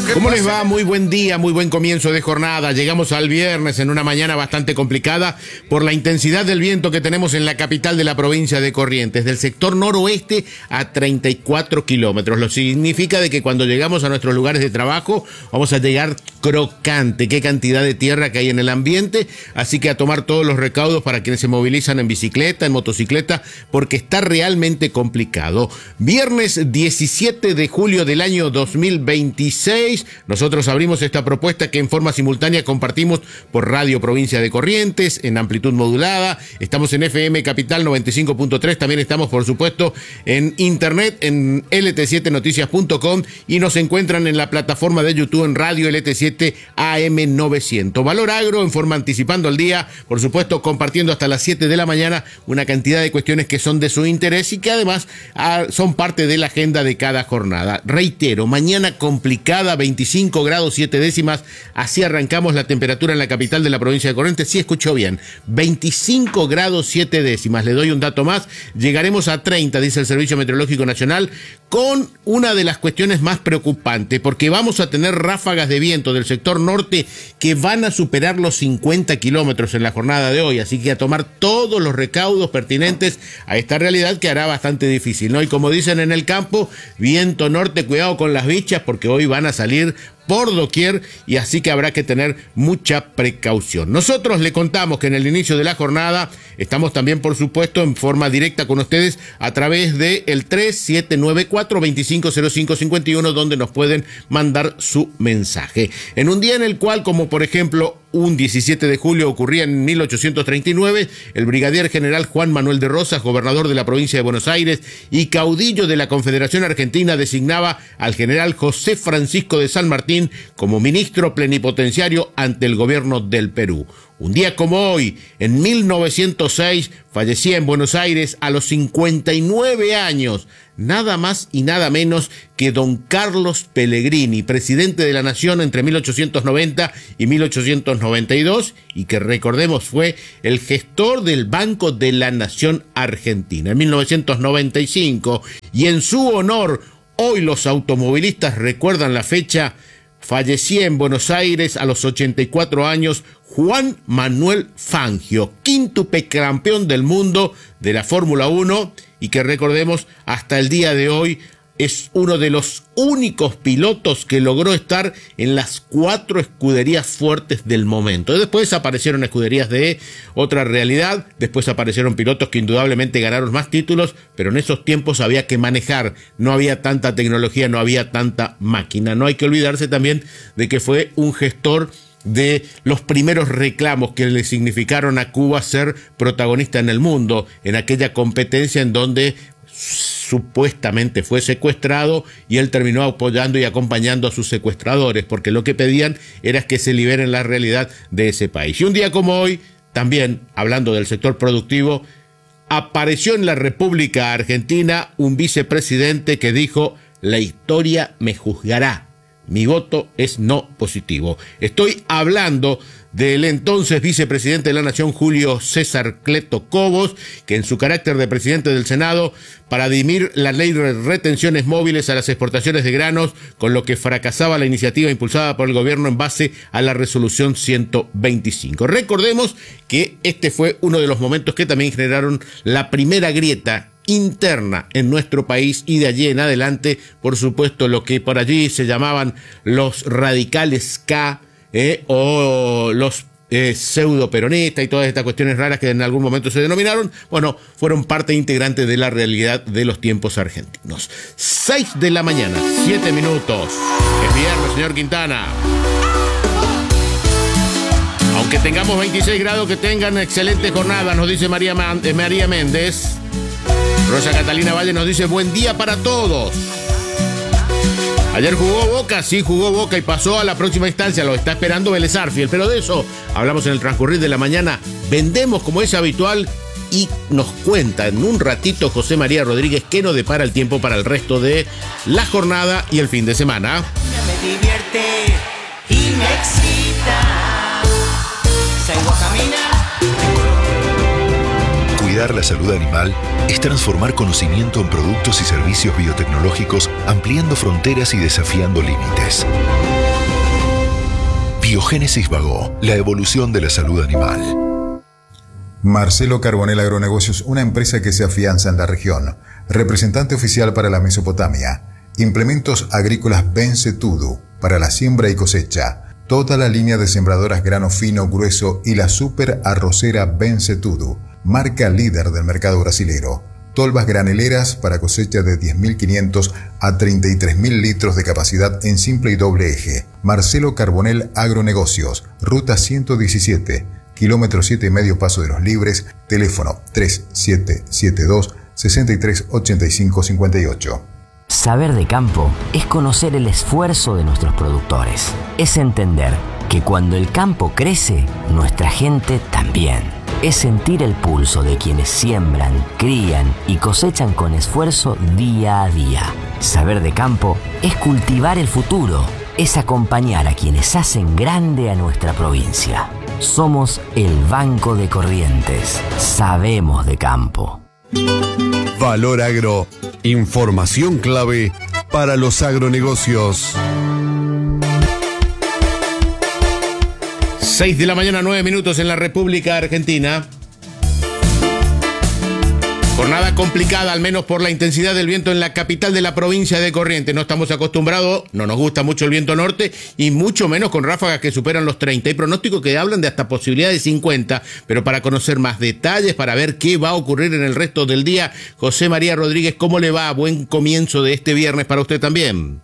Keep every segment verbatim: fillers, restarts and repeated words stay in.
¿Cómo les va? Muy buen día, muy buen comienzo de jornada. Llegamos al viernes en una mañana bastante complicada por la intensidad del viento que tenemos en la capital de la provincia de Corrientes, del sector noroeste a treinta y cuatro kilómetros. Lo significa de que cuando llegamos a nuestros lugares de trabajo vamos a llegar crocante. Qué cantidad de tierra que hay en el ambiente. Así que a tomar todos los recaudos para quienes se movilizan en bicicleta, en motocicleta, porque está realmente complicado. Viernes diecisiete de julio del año dos mil veintiséis. Nosotros abrimos esta propuesta que en forma simultánea compartimos por Radio Provincia de Corrientes, en amplitud modulada. Estamos en F M Capital noventa y cinco punto tres. También estamos, por supuesto, en internet, en L T siete noticias punto com, y nos encuentran en la plataforma de YouTube en Radio L T siete A M novecientos. Valor Agro en forma anticipando el día, por supuesto, compartiendo hasta las siete de la mañana una cantidad de cuestiones que son de su interés y que además ah, son parte de la agenda de cada jornada. Reitero, mañana complicada, veinticinco grados siete décimas, así arrancamos la temperatura en la capital de la provincia de Corrientes. Sí, escuchó bien, veinticinco grados siete décimas. Le doy un dato más, llegaremos a treinta, dice el Servicio Meteorológico Nacional, con una de las cuestiones más preocupantes, porque vamos a tener ráfagas de viento del sector norte que van a superar los cincuenta kilómetros en la jornada de hoy, así que a tomar todos los recaudos pertinentes a esta realidad que hará bastante difícil, ¿no? Y como dicen en el campo, viento norte, cuidado con las bichas, porque hoy van a salir por doquier, y así que habrá que tener mucha precaución. Nosotros le contamos que en el inicio de la jornada estamos también, por supuesto, en forma directa con ustedes a través de el tres siete nueve cuatro, dos cinco cero cinco cinco uno, donde nos pueden mandar su mensaje. En un día en el cual, como por ejemplo un diecisiete de julio ocurría en mil ochocientos treinta y nueve, el brigadier general Juan Manuel de Rosas, gobernador de la provincia de Buenos Aires y caudillo de la Confederación Argentina, designaba al general José Francisco de San Martín como ministro plenipotenciario ante el gobierno del Perú. Un día como hoy, en mil novecientos seis, fallecía en Buenos Aires a los cincuenta y nueve años, nada más y nada menos que don Carlos Pellegrini, presidente de la Nación entre mil ochocientos noventa y mil ochocientos noventa y dos, y que recordemos fue el gestor del Banco de la Nación Argentina. En mil novecientos noventa y cinco, y en su honor, hoy los automovilistas recuerdan la fecha, fallecía en Buenos Aires a los ochenta y cuatro años Juan Manuel Fangio, quíntuple campeón del mundo de la Fórmula uno, y que recordemos hasta el día de hoy es uno de los únicos pilotos que logró estar en las cuatro escuderías fuertes del momento. Después aparecieron escuderías de otra realidad, después aparecieron pilotos que indudablemente ganaron más títulos, pero en esos tiempos había que manejar, no había tanta tecnología, no había tanta máquina. No hay que olvidarse también de que fue un gestor de los primeros reclamos que le significaron a Cuba ser protagonista en el mundo, en aquella competencia en donde supuestamente fue secuestrado y él terminó apoyando y acompañando a sus secuestradores, porque lo que pedían era que se liberen la realidad de ese país. Y un día como hoy, también hablando del sector productivo, apareció en la República Argentina un vicepresidente que dijo: la historia me juzgará, mi voto es no positivo. Estoy hablando del entonces vicepresidente de la Nación, Julio César Cleto Cobos, que en su carácter de presidente del Senado, para dirimir la ley de retenciones móviles a las exportaciones de granos, con lo que fracasaba la iniciativa impulsada por el gobierno en base a la resolución ciento veinticinco. Recordemos que este fue uno de los momentos que también generaron la primera grieta interna en nuestro país, y de allí en adelante, por supuesto, lo que por allí se llamaban los radicales K, eh, o los eh, pseudo peronistas y todas estas cuestiones raras que en algún momento se denominaron, bueno, fueron parte integrante de la realidad de los tiempos argentinos. seis de la mañana, siete minutos. Es viernes, señor Quintana. Aunque tengamos veintiséis grados, que tengan excelente jornada, nos dice María, eh, María Méndez. Rosa Catalina Valle nos dice: buen día para todos. Ayer jugó Boca, sí jugó Boca y pasó a la próxima instancia, lo está esperando Vélez Sarsfield, pero de eso hablamos en el transcurrir de la mañana. Vendemos como es habitual y nos cuenta en un ratito José María Rodríguez qué nos depara el tiempo para el resto de la jornada y el fin de semana. Me divierte y me excita. Salgo a caminar. Cuidar la salud animal es transformar conocimiento en productos y servicios biotecnológicos, ampliando fronteras y desafiando límites. Génesis Vago, la evolución de la salud animal. Marcelo Carbonell Agronegocios, una empresa que se afianza en la región. Representante oficial para la Mesopotamia. Implementos agrícolas Bencetudo para la siembra y cosecha. Toda la línea de sembradoras grano fino, grueso y la super arrocera Bencetudo, marca líder del mercado brasilero. Tolvas graneleras para cosecha de diez mil quinientos a treinta y tres mil litros de capacidad en simple y doble eje. Marcelo Carbonell Agronegocios, ruta ciento diecisiete, kilómetro siete y medio Paso de los Libres, teléfono tres siete siete dos, seis tres ocho cinco cinco ocho. Saber de campo es conocer el esfuerzo de nuestros productores. Es entender que cuando el campo crece, nuestra gente también. Es sentir el pulso de quienes siembran, crían y cosechan con esfuerzo día a día. Saber de campo es cultivar el futuro. Es acompañar a quienes hacen grande a nuestra provincia. Somos el Banco de Corrientes. Sabemos de campo. Valor Agro. Información clave para los agronegocios. seis de la mañana, nueve minutos en la República Argentina. Jornada complicada, al menos por la intensidad del viento en la capital de la provincia de Corrientes. No estamos acostumbrados, no nos gusta mucho el viento norte y mucho menos con ráfagas que superan los treinta. Hay pronósticos que hablan de hasta posibilidad de cincuenta, pero para conocer más detalles, para ver qué va a ocurrir en el resto del día, José María Rodríguez, ¿cómo le va? Buen comienzo de este viernes para usted también.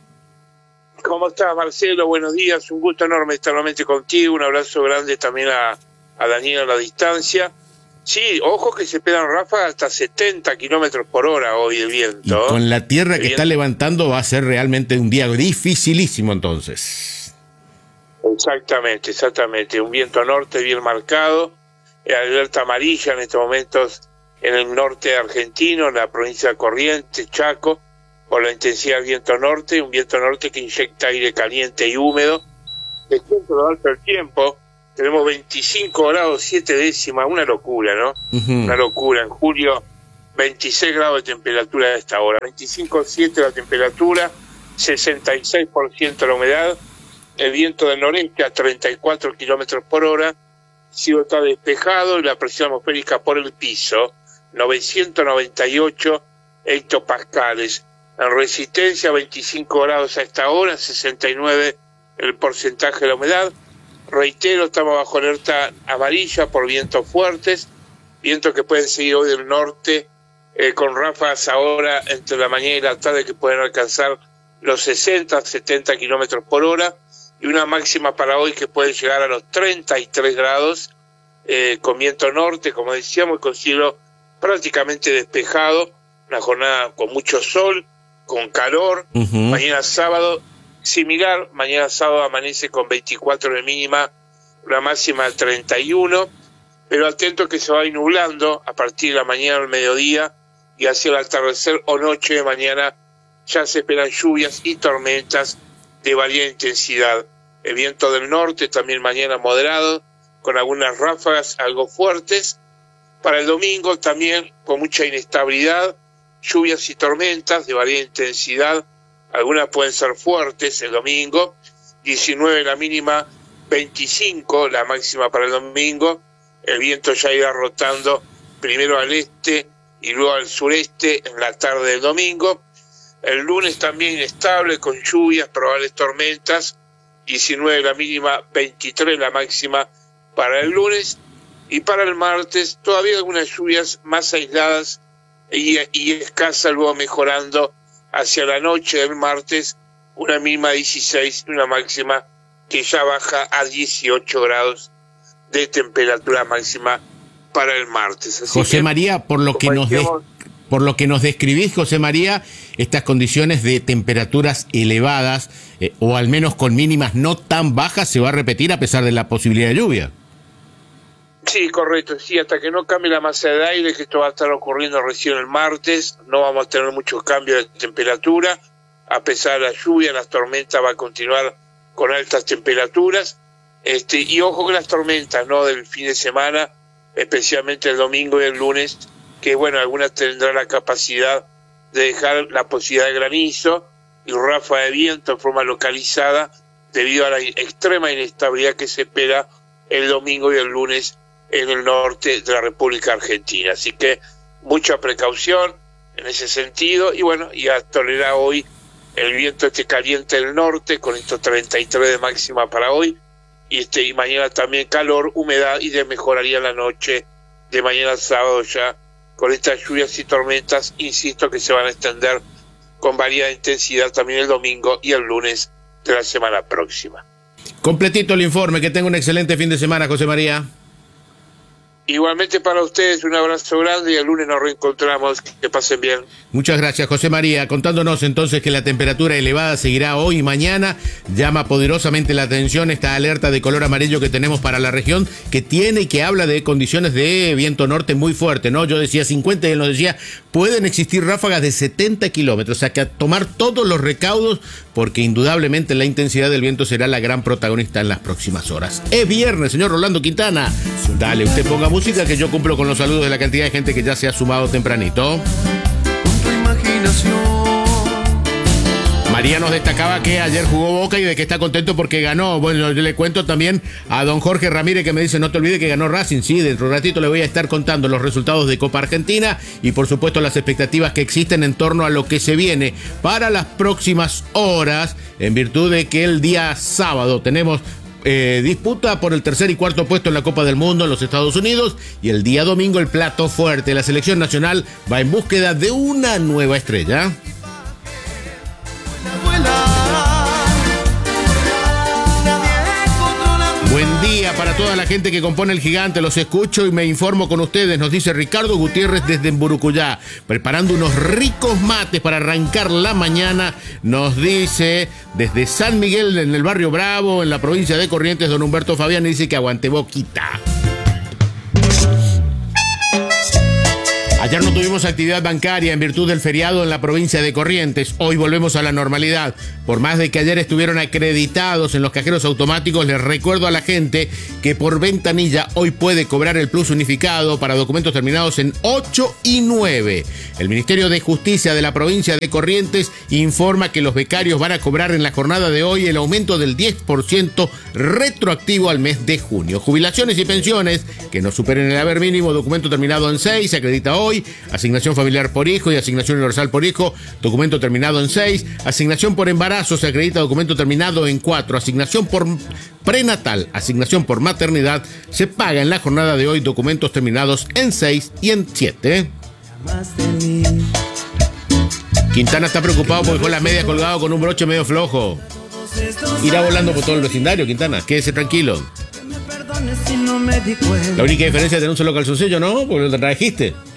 ¿Cómo estás, Marcelo? Buenos días, un gusto enorme estar nuevamente contigo, un abrazo grande también a, a Daniel a la distancia. Sí, ojo que se pegan ráfagas hasta setenta kilómetros por hora hoy el viento. Y con la tierra que está levantando va a ser realmente un día dificilísimo entonces. Exactamente, exactamente, un viento norte bien marcado, alerta amarilla en estos momentos en el norte argentino, en la provincia de Corrientes, Chaco, por la intensidad del viento norte, un viento norte que inyecta aire caliente y húmedo. Descuento lo alto del tiempo, tenemos veinticinco grados siete décimas, una locura, ¿no? Uh-huh. Una locura. En julio, veintiséis grados de temperatura a esta hora, veinticinco coma siete la temperatura, sesenta y seis por ciento la humedad, el viento del noreste a treinta y cuatro kilómetros por hora, el cielo está despejado y la presión atmosférica por el piso, novecientos noventa y ocho hectopascales. En resistencia, veinticinco grados a esta hora, sesenta y nueve el porcentaje de la humedad. Reitero, estamos bajo alerta amarilla por vientos fuertes, vientos que pueden seguir hoy del norte, eh, con ráfagas ahora entre la mañana y la tarde que pueden alcanzar los sesenta, setenta kilómetros por hora, y una máxima para hoy que puede llegar a los treinta y tres grados, eh, con viento norte, como decíamos, con cielo prácticamente despejado, una jornada con mucho sol, con calor. Uh-huh. Mañana sábado similar, mañana sábado amanece con veinticuatro de mínima, una máxima de treinta y uno, pero atento que se va a ir nublando a partir de la mañana al mediodía y hacia el atardecer o noche de mañana ya se esperan lluvias y tormentas de variada intensidad. El viento del norte también mañana moderado, con algunas ráfagas algo fuertes. Para el domingo también con mucha inestabilidad, lluvias y tormentas de variada intensidad, algunas pueden ser fuertes el domingo, diecinueve la mínima, veinticinco la máxima para el domingo, el viento ya irá rotando primero al este y luego al sureste en la tarde del domingo. El lunes también inestable con lluvias, probables tormentas, diecinueve la mínima, veintitrés la máxima para el lunes, y para el martes todavía algunas lluvias más aisladas y, y escasa, luego mejorando hacia la noche del martes, una mínima dieciséis y una máxima que ya baja a dieciocho grados de temperatura máxima para el martes. Así José que, María, por lo que nos des, por lo que nos describís, José María, estas condiciones de temperaturas elevadas, eh, o al menos con mínimas no tan bajas, se va a repetir a pesar de la posibilidad de lluvia. Sí, correcto, sí, hasta que no cambie la masa de aire, que esto va a estar ocurriendo recién el martes, no vamos a tener muchos cambios de temperatura, a pesar de la lluvia, las tormentas va a continuar con altas temperaturas, este, y ojo con las tormentas, ¿no?, del fin de semana, especialmente el domingo y el lunes, que bueno, algunas tendrán la capacidad de dejar la posibilidad de granizo y ráfaga de viento en forma localizada debido a la extrema inestabilidad que se espera el domingo y el lunes en el norte de la República Argentina. Así que mucha precaución en ese sentido, y bueno, y a tolerar hoy el viento este caliente del norte con estos treinta y tres de máxima para hoy, y este y mañana también calor, humedad, y de mejoraría la noche de mañana sábado ya con estas lluvias y tormentas, insisto, que se van a extender con variada intensidad también el domingo y el lunes de la semana próxima. Completito el informe, que tenga un excelente fin de semana, José María. Igualmente para ustedes, un abrazo grande y el lunes nos reencontramos. Que pasen bien. Muchas gracias, José María. Contándonos entonces que la temperatura elevada seguirá hoy y mañana. Llama poderosamente la atención esta alerta de color amarillo que tenemos para la región, que tiene y que habla de condiciones de viento norte muy fuerte, ¿no? Yo decía cincuenta y él nos decía, pueden existir ráfagas de setenta kilómetros, o sea que a tomar todos los recaudos, porque indudablemente la intensidad del viento será la gran protagonista en las próximas horas. Es viernes, señor Rolando Quintana. Dale, usted ponga música que yo cumplo con los saludos de la cantidad de gente que ya se ha sumado tempranito. María nos destacaba que ayer jugó Boca y de que está contento porque ganó. Bueno, yo le cuento también a don Jorge Ramírez, que me dice, no te olvides que ganó Racing. Sí, dentro de un ratito le voy a estar contando los resultados de Copa Argentina y por supuesto las expectativas que existen en torno a lo que se viene para las próximas horas, en virtud de que el día sábado tenemos Eh, disputa por el tercer y cuarto puesto en la Copa del Mundo en los Estados Unidos, y el día domingo el plato fuerte. La selección nacional va en búsqueda de una nueva estrella. Buen día para toda la gente que compone el Gigante, los escucho y me informo con ustedes, nos dice Ricardo Gutiérrez desde Mburucuyá, preparando unos ricos mates para arrancar la mañana, nos dice desde San Miguel, en el barrio Bravo, en la provincia de Corrientes, don Humberto Fabián, dice que aguante Boquita. Ayer no tuvimos actividad bancaria en virtud del feriado en la provincia de Corrientes. Hoy volvemos a la normalidad. Por más de que ayer estuvieron acreditados en los cajeros automáticos, les recuerdo a la gente que por ventanilla hoy puede cobrar el plus unificado para documentos terminados en ocho y nueve. El Ministerio de Justicia de la provincia de Corrientes informa que los becarios van a cobrar en la jornada de hoy el aumento del diez por ciento retroactivo al mes de junio. Jubilaciones y pensiones que no superen el haber mínimo, documento terminado en seis, se acredita hoy. Asignación familiar por hijo y asignación universal por hijo, documento terminado en seis. Asignación por embarazo, se acredita documento terminado en cuatro. Asignación por prenatal, asignación por maternidad, se paga en la jornada de hoy, documentos terminados en seis y en siete. Quintana está preocupado porque dejó la media colgado con un broche medio flojo. Irá volando por todo el vecindario, Quintana, quédese tranquilo. La única diferencia es tener un solo calzoncillo, ¿no? Porque lo trajiste.